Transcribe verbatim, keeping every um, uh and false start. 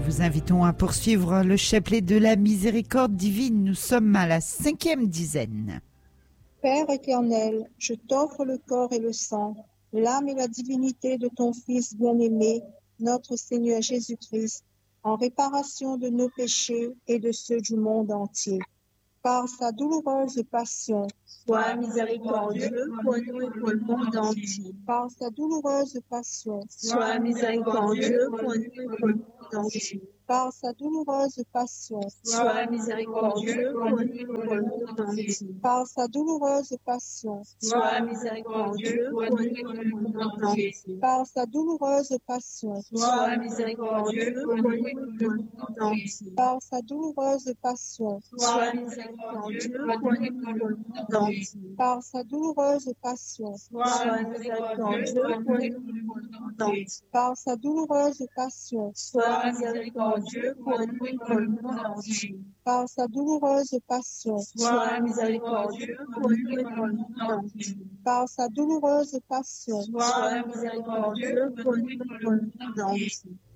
vous invitons à poursuivre le chapelet de la miséricorde divine. Nous sommes à la cinquième dizaine. Père éternel, je t'offre le corps et le sang, l'âme et la divinité de ton Fils bien-aimé, notre Seigneur Jésus-Christ, en réparation de nos péchés et de ceux du monde entier. Par sa douloureuse passion, sois miséricordieux pour nous et pour le monde entier. Par sa douloureuse passion, sois miséricordieux pour nous et pour le monde entier. Par sa douloureuse passion, sois miséricordieux pour nous et pour le monde entier. Par sa douloureuse passion, sois miséricordieux pour nous et pour le monde entier. Par sa douloureuse passion, sois miséricordieux pour nous et pour le monde entier. Par sa douloureuse passion, sois miséricordieux pour nous et pour le monde entier. Par sa douloureuse passion, sois miséricordieux pour nous et pour le monde entier. Par sa douloureuse passion, sois miséricordieux pour nous et pour le monde entier. Par sa douloureuse passion, sois miséricordieux pour nous et pour le monde entier. Par sa douloureuse passion, sois miséricordieux pour nous et pour le monde entier.